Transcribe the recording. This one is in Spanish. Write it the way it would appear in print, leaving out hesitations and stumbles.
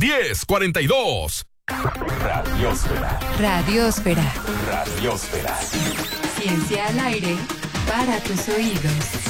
1042. Radiosfera. Radiosfera. Radiosfera. Ciencia al aire para tus oídos.